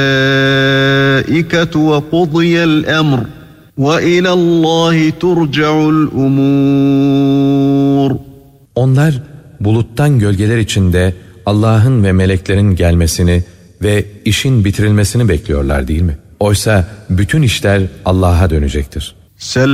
وَقُضِيَ الْأَمْرُ وَإِلَى اللّٰهِ تُرْجَعُ الْأُمُورُ. Onlar buluttan gölgeler içinde Allah'ın ve meleklerin gelmesini ve işin bitirilmesini bekliyorlar değil mi? Oysa bütün işler Allah'a dönecektir.